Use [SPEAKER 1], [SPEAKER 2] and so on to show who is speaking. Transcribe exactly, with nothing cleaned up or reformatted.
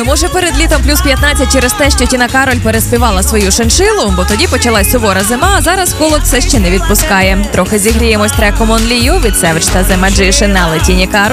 [SPEAKER 1] може перед літом плюс п'ятнадцять через те, що Тіна Кароль переспівала свою шиншилу, бо тоді почалась сувора зима, а зараз холод все ще не відпускає. Трохи зігріємось треком Only You від Savage та The Magician, але Тіні Кароль